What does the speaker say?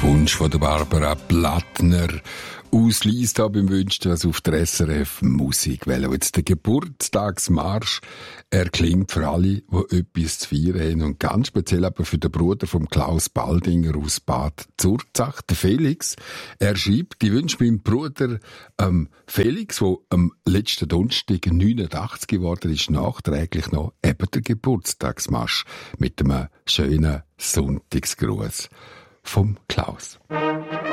Wunsch von der Barbara Plattner ausliest da beim Wünschen, was auf der SRF Musik wählen. Jetzt der Geburtstagsmarsch erklingt für alle, die etwas zu feiern haben. Und ganz speziell aber für den Bruder von Klaus Baldinger aus Bad Zurzach, der Felix. Er schreibt, ich wünsche meinem Bruder Felix, der am letzten Donnerstag 89 geworden ist, nachträglich noch eben der Geburtstagsmarsch mit einem schönen Sonntagsgruß vom Klaus.